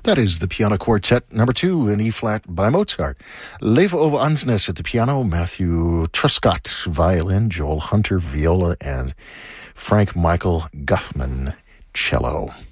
That is the Piano Quartet number 2 in E-flat by Mozart. Leif Ove Andsnes at the piano, Matthew Truscott violin, Joel Hunter viola, and Frank Michael Guthman cello.